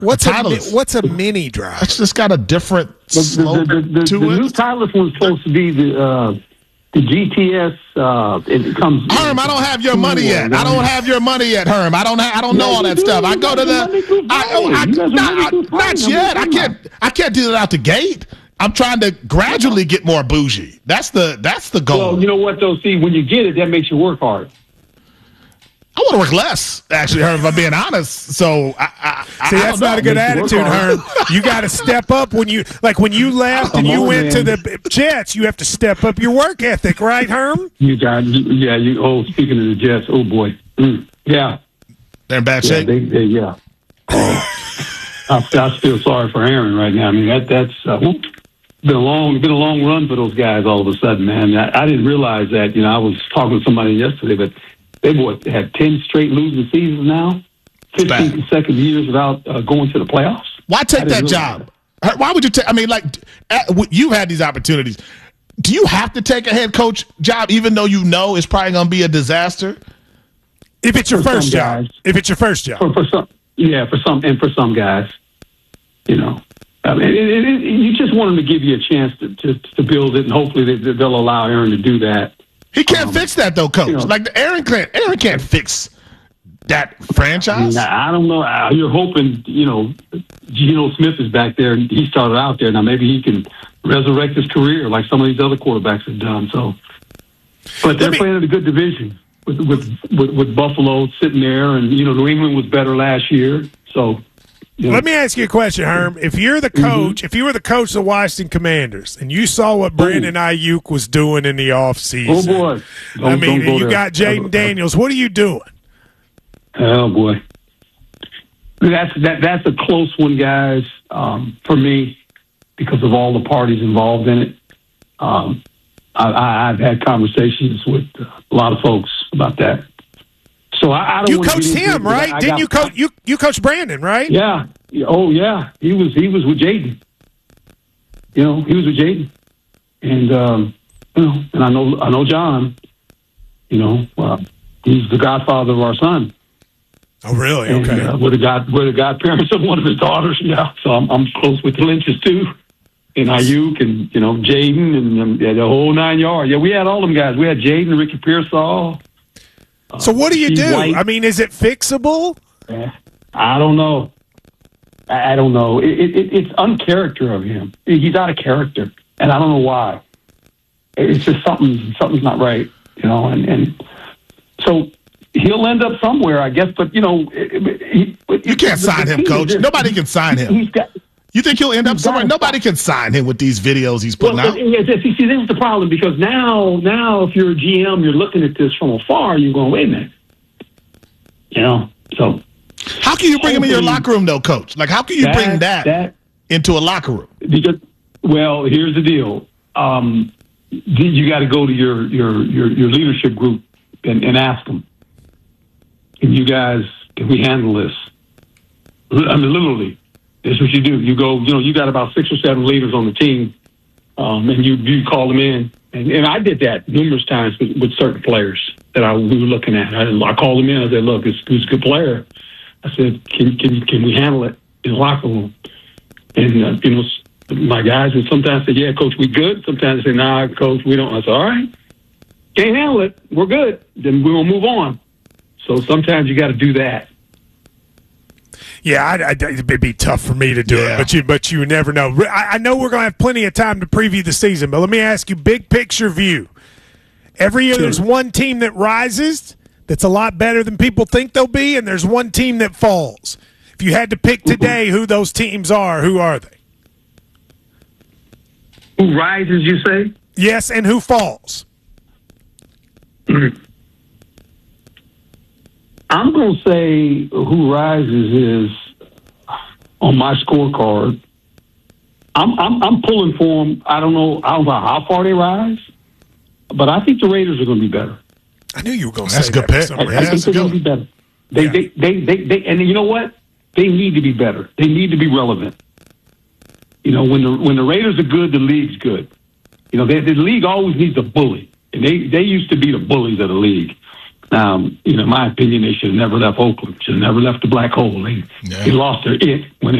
What's Titleist. a mini driver? It's just got a different slope to the it. new Titleist one's supposed to be the GTS. It comes. Herm, I don't have your money yet. I don't have your money yet, Herm. I don't know all that stuff. I go to not yet. I can't do it out the gate. I'm trying to gradually get more bougie. That's the goal. Well, you know what though? See, when you get it, that makes you work hard. I want to work less, actually, Herm, if I'm being honest. So, that's not a good attitude, Herm. You got to step up when you left and you went to the Jets. You have to step up your work ethic, right, Herm? Speaking of the Jets, oh boy, yeah, they're in bad shape. Yeah. I feel sorry for Aaron right now. I mean, that's been a long run for those guys. All of a sudden, man, I didn't realize that. I was talking to somebody yesterday, but they have 10 straight losing seasons now, 15 consecutive years without going to the playoffs. Why take that job? Why would you take? I mean, you've had these opportunities. Do you have to take a head coach job, even though you know it's probably going to be a disaster? If it's your first job. If it's your first job. For some guys, I mean, you just want them to give you a chance to build it, and hopefully they'll allow Aaron to do that. He can't fix that, though, Coach. Aaron can't fix that franchise. I don't know. You're hoping, Geno Smith is back there, and he started out there. Now maybe he can resurrect his career like some of these other quarterbacks have done. So, but they're playing in a good division with Buffalo sitting there, and New England was better last year. So. Let me ask you a question, Herm. If you're the coach, if you were the coach of the Washington Commanders, and you saw what Brandon Ayuk was doing in the offseason, oh boy! You got Jaden Daniels. What are you doing? Oh boy, that's a close one, guys. For me, because of all the parties involved in it, I've had conversations with a lot of folks about that. So I don't. You coached him, right? Didn't you coach? You coached Brandon, right? Yeah. Oh, yeah. He was with Jaden. He was with Jaden, and and I know John. He's the godfather of our son. Oh, really? And, okay. We're the godparents of one of his daughters. Yeah. So I'm close with the Lynches too, and Ayuk, and Jaden, and the whole 9 yards. Yeah, we had all them guys. We had Jaden, Ricky Pearsall. So what do you do? White. I mean, is it fixable? I don't know. I don't know. It's uncharacter of him. He's out of character, and I don't know why. It's just something's not right, and so he'll end up somewhere, I guess. But you can't sign him, Coach. Nobody can sign him. You think he'll end up somewhere? Nobody can sign him with these videos he's putting out. See, this is the problem, because now if you're a GM, you're looking at this from afar, you're going, wait a minute. So how can you bring him in your locker room, though, Coach? How can you bring that into a locker room? Because, here's the deal. You got to go to your leadership group and ask them, can we handle this? I mean, literally. That's what you do. You go, you got about 6 or 7 leaders on the team, and you call them in. And I did that numerous times with certain players that we were looking at. I called them in. I said, look, who's a good player? I said, can we handle it in the locker room? And, my guys would sometimes say, yeah, Coach, we good. Sometimes they say, nah, Coach, we don't. I said, all right, can't handle it. We're good. Then we'll move on. So sometimes you got to do that. Yeah, it'd be tough for me to do it, but you never know. I know we're going to have plenty of time to preview the season, but let me ask you, big picture view. Every year there's one team that rises that's a lot better than people think they'll be, and there's one team that falls. If you had to pick today who those teams are, who are they? Who rises, you say? Yes, and who falls? I'm going to say who rises is on my scorecard. I'm pulling for them. I don't know how far they rise, but I think the Raiders are going to be better. I knew you were going to say that. That's a good pick. I think they're going to be better. They and you know what? They need to be better. They need to be relevant. When the Raiders are good, the league's good. The league always needs a bully, and they used to be the bullies of the league. In my opinion, they should have never left Oakland. Should have never left the black hole. They lost their it when